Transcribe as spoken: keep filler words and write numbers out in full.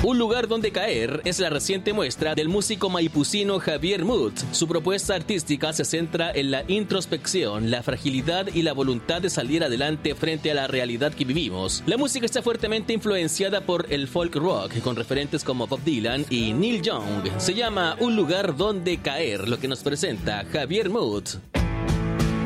Un lugar donde caer es la reciente muestra del músico maipucino Javier Muth. Su propuesta artística se centra en la introspección, la fragilidad y la voluntad de salir adelante frente a la realidad que vivimos. La música está fuertemente influenciada por el folk rock, con referentes como Bob Dylan y Neil Young. Se llama Un lugar donde caer, lo que nos presenta Javier Muth.